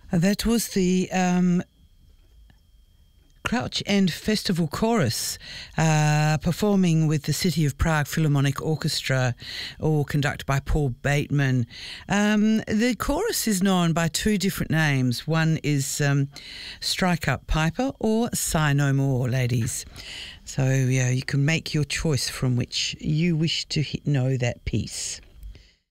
That was the Crouch End Festival Chorus performing with the City of Prague Philharmonic Orchestra, all conducted by Paul Bateman. The chorus is known by two different names. One is Strike Up Piper or Sigh No More, ladies. So yeah, you can make your choice from which you wish to know that piece.